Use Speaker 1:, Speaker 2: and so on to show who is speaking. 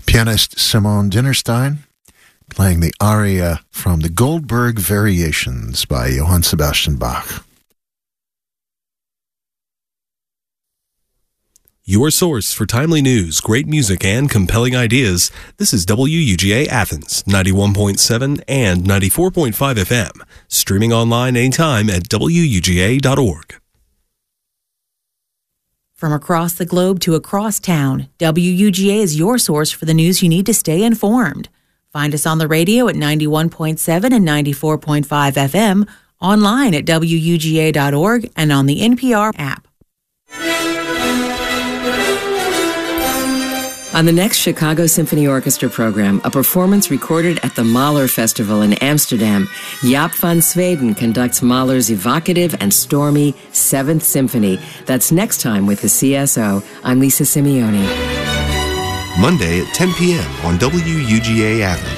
Speaker 1: Pianist Simone Dinnerstein playing the aria from the Goldberg Variations by Johann Sebastian Bach.
Speaker 2: Your source for timely news, great music, and compelling ideas. This is WUGA Athens, 91.7 and 94.5 FM. Streaming online anytime at WUGA.org.
Speaker 3: From across the globe to across town, WUGA is your source for the news you need to stay informed. Find us on the radio at 91.7 and 94.5 FM, online at WUGA.org, and on the NPR app.
Speaker 4: On the next Chicago Symphony Orchestra program, a performance recorded at the Mahler Festival in Amsterdam, Jaap van Zweden conducts Mahler's evocative and stormy Seventh Symphony. That's next time with the CSO. I'm Lisa Simeone.
Speaker 5: Monday at 10 p.m. on WUGA Athens.